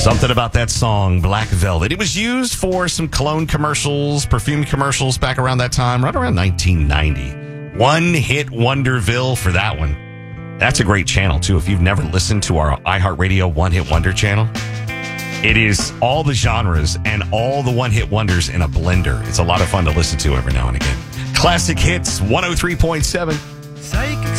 Something about that song, Black Velvet. It was used for some cologne commercials, perfume commercials back around that time, right around 1990. One Hit Wonderville for that one. That's a great channel, too. If you've never listened to our iHeartRadio One Hit Wonder channel, it is all the genres and all the one hit wonders in a blender. It's a lot of fun to listen to every now and again. Classic Hits 103.7.